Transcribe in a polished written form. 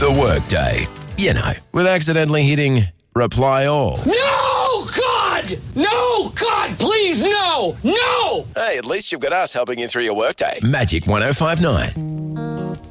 The Workday. You know, with accidentally hitting reply all. No, God! No, God, please, no! No! Hey, at least you've got us helping you through your workday. Magic 105.9.